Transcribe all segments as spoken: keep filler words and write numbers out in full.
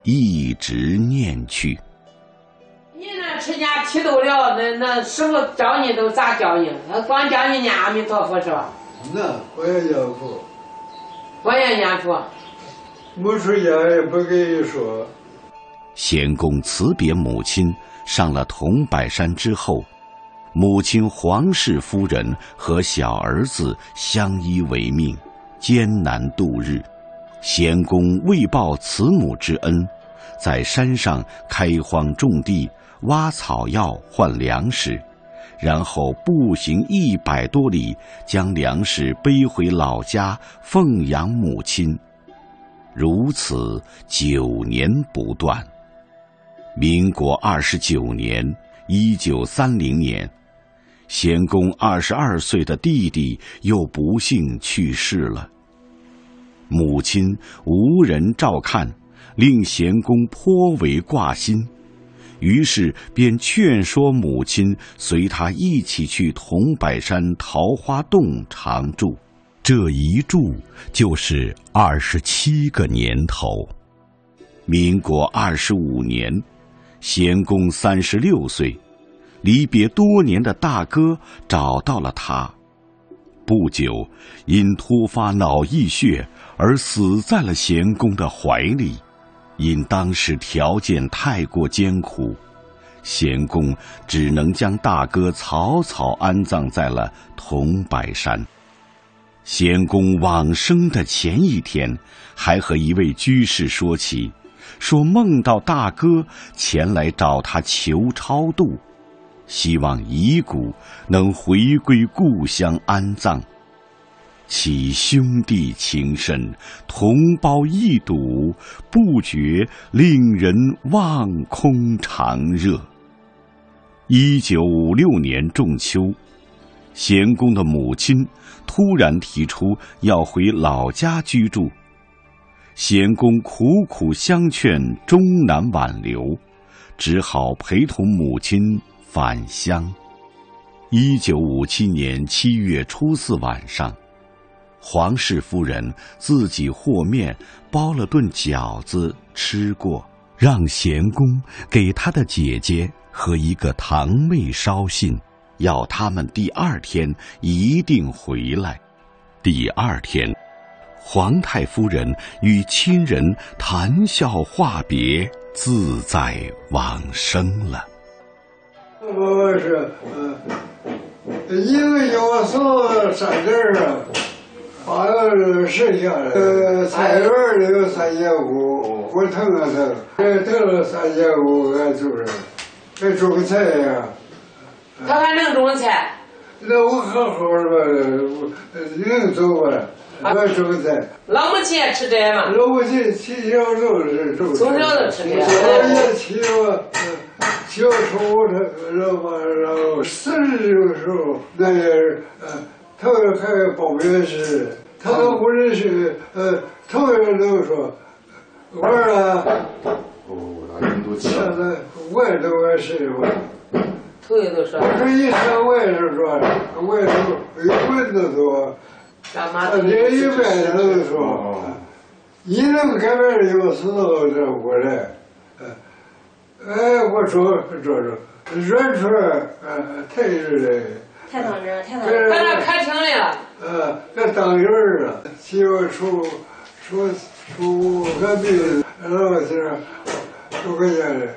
一直念去。 你那持家剃度了，那那师傅教你都咋教你？他光教你念阿弥陀佛是吧？ 那我也念佛， 我也念佛。 没出家也不跟你说。 贤公辞别母亲，上了桐柏山之后，母亲黄氏夫人和小儿子相依为命，艰难度日。贤公为报慈母之恩，在山上开荒种地，挖草药换粮食，然后步行一百多里，将粮食背回老家奉养母亲。如此九年不断。民国二十九年，一九三零年，贤公二十二岁的弟弟又不幸去世了。母亲无人照看，令贤公颇为挂心，于是便劝说母亲随他一起去桐柏山桃花洞常住。这一住就是二十七个年头。民国二十五年，贤公三十六岁，离别多年的大哥找到了他。不久，因突发脑溢血而死在了贤公的怀里。因当时条件太过艰苦，贤公只能将大哥草草安葬在了桐柏山。贤公往生的前一天，还和一位居士说起，说梦到大哥前来找他求超度，希望遗骨能回归故乡安葬。其兄弟情深，同胞一睹，不觉令人望空长热。一九五六年仲秋，贤公的母亲突然提出要回老家居住，贤公苦苦相劝，终难挽留，只好陪同母亲返乡。一九五七年七月初四晚上，黄氏夫人自己和面包了顿饺子吃过，让贤公给他的姐姐和一个堂妹捎信，要他们第二天一定回来。第二天，皇太夫人与亲人谈笑话别，自在往生了。 我是呃，一个要送三件啊，把那剩下的呃菜园里有三千五，我腾了腾，这腾了三千五，俺就是，这种菜呀。 他还能种菜？ 那我好好的吧，能走吧？我种菜。 老母亲也吃这吗？ 老母亲从小就是种。 从小就吃这。 我也骑我，小时候他然后然后四十的时候，那也是呃，他还保镖是，他都不认识，呃，头人都说，我啊， 哦，那人都现在外头还是我。 头一都说。 我说一上外头说，外头有棍子多。他连一百都说，一能改变有时候这过来，哎，我说说说，认出来，呃，太热了， 太当真，太当真。 在那开庭来了。 呃，这当人了，媳妇出出出个病，然后是出个家的，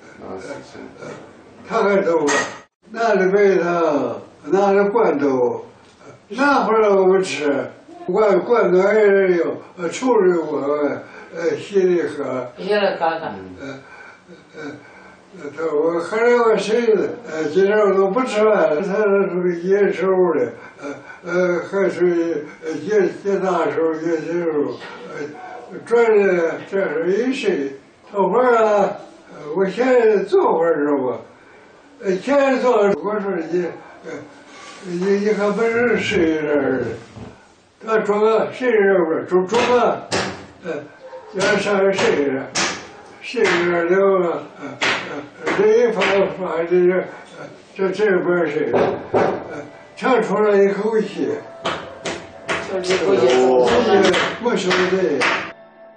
他还走了，拿着白糖，拿着罐头。那会儿我们吃罐罐头还是有，呃，臭的我呃稀里喝， 稀里喝喝。 呃呃，他我喝了我谁的，呃，今天我都不吃饭，他属于验收的，呃呃，还属于验验大手验小手，呃，转的这是一谁？做饭啊，我现在做饭知道不？呃，现在做我说你呃。你你还不是谁人？他说个谁人不是？就说个，呃，要上谁人？谁人了？呃呃，这一方发这个，这这边谁人？呃，唱出了一口气。 就是一口气。 我说的。